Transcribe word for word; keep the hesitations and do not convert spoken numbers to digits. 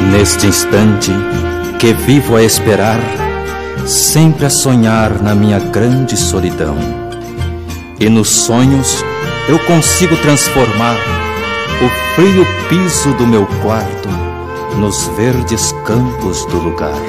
Neste instante que vivo a esperar, sempre a sonhar na minha grande solidão. E nos sonhos eu consigo transformar o frio piso do meu quarto nos verdes campos do lugar.